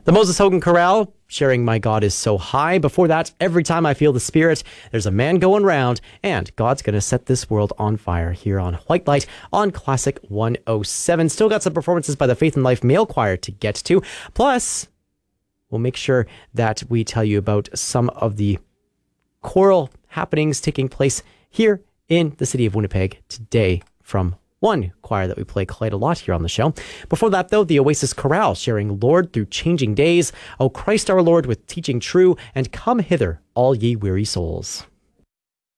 The Moses Hogan Chorale sharing My God Is So High. Before that, Every Time I Feel the Spirit, there's a man going round, and God's going to set this world on fire here on White Light on Classic 107. Still got some performances by the Faith and Life Male Choir to get to. Plus, we'll make sure that we tell you about some of the choral happenings taking place here in the city of Winnipeg today from one choir that we play quite a lot here on the show. Before that, though, the Oasis Chorale sharing Lord Through Changing Days, O Christ our Lord with Teaching True, and Come Hither, All Ye Weary Souls.